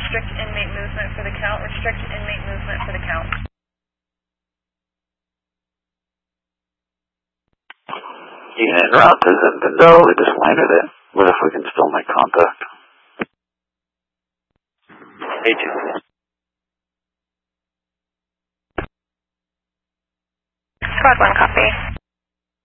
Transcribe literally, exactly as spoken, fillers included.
restrict inmate movement for the count. Restrict inmate movement for the count. Unit route to Zinfandel, we just landed it. What if we can still make contact? A two. Squad one, copy.